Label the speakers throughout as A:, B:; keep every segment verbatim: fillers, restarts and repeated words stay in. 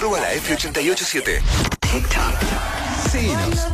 A: arroba la F ochenta y ocho siete. Seguinos.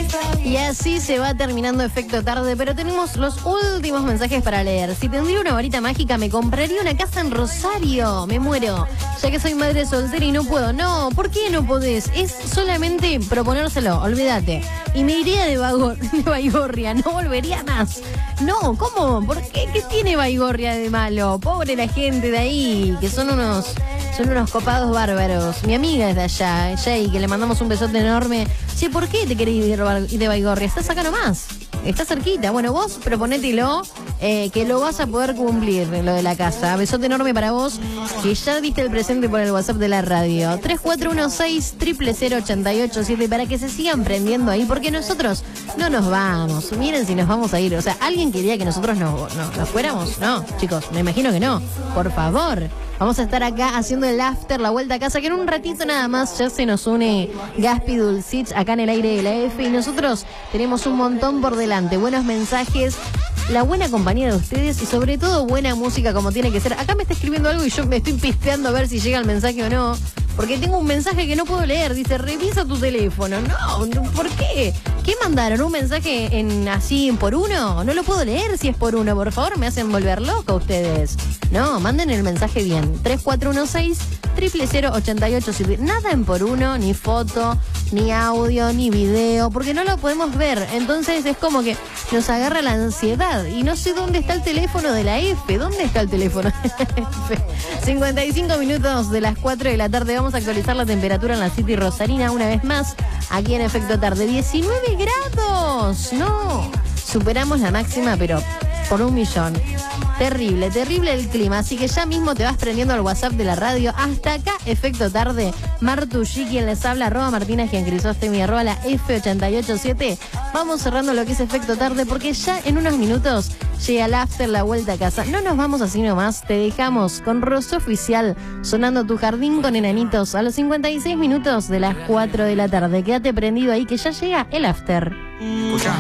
B: Y así se va terminando Efecto Tarde, pero tenemos los últimos mensajes para leer. Si tendría una varita mágica, me compraría una casa en Rosario. Me muero. Ya que soy madre soltera y no puedo. No, ¿por qué no podés? Es solamente proponérselo, olvídate. Y me iría de, Vago- de Baigorria, no volvería más. No, ¿cómo? ¿Por qué? ¿Qué tiene Baigorria de malo? Pobre la gente de ahí, que son unos... Son unos copados bárbaros. Mi amiga es de allá, Jay, que le mandamos un besote enorme. Che, ¿por qué te querés ir de Baigorria? Estás acá nomás. Está cerquita. Bueno, vos proponételo, eh, que lo vas a poder cumplir, lo de la casa. Besote enorme para vos, que ya diste el presente por el WhatsApp de la radio. tres cuatro uno seis, cero cero cero, ocho ocho siete para que se sigan prendiendo ahí, porque nosotros no nos vamos. Miren si nos vamos a ir. O sea, ¿alguien quería que nosotros nos, nos, nos fuéramos? No, chicos, me imagino que no. Por favor. Vamos a estar acá haciendo el after, la vuelta a casa, que en un ratito nada más ya se nos une Gaspi Dulcich acá en el aire de la F y nosotros tenemos un montón por delante. Buenos mensajes, la buena compañía de ustedes y sobre todo buena música como tiene que ser. Acá me está escribiendo algo y yo me estoy pisteando a ver si llega el mensaje o no. Porque tengo un mensaje que no puedo leer. Dice, revisa tu teléfono. No, ¿por qué? ¿Qué mandaron? ¿Un mensaje en así por uno? No lo puedo leer si es por uno. Por favor, me hacen volver loca ustedes. No, manden el mensaje bien. tres cuatro uno seis, cero cero cero, ocho ocho siete. Nada en por uno, ni foto, ni audio, ni video, porque no lo podemos ver. Entonces es como que nos agarra la ansiedad. Y no sé dónde está el teléfono de la F. ¿Dónde está el teléfono de la F? cincuenta y cinco minutos de las cuatro de la tarde. Vamos a actualizar la temperatura en la City Rosarina una vez más. Aquí en Efecto Tarde. diecinueve grados. No. Superamos la máxima, pero por un millón. Terrible, terrible el clima. Así que ya mismo te vas prendiendo al WhatsApp de la radio. Hasta acá, Efecto Tarde. Martucci, quien les habla, arroba Martina Giancrisóstomi, arroba la F ochenta y ocho siete. Vamos cerrando lo que es Efecto Tarde, porque ya en unos minutos llega el after, la vuelta a casa. No nos vamos así nomás. Te dejamos con Rosso Oficial, sonando Tu Jardín con Enanitos, a los cincuenta y seis minutos de las cuatro de la tarde. Quédate prendido ahí que ya llega el after.
A: Escuchá.